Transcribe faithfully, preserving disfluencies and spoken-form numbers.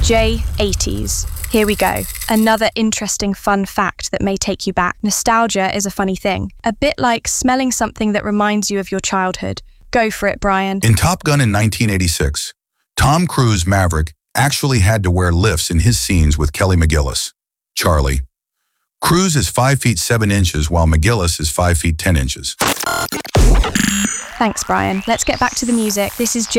J eighties. Here we go. Another interesting fun fact that may take you back. Nostalgia is a funny thing. A bit like smelling something that reminds you of your childhood. Go for it, Brian. In Top Gun in nineteen eighty-six, Tom Cruise Maverick actually had to wear lifts in his scenes with Kelly McGillis, Charlie. Cruise is five feet seven inches while McGillis is five feet ten inches. Thanks, Brian. Let's get back to the music. This is J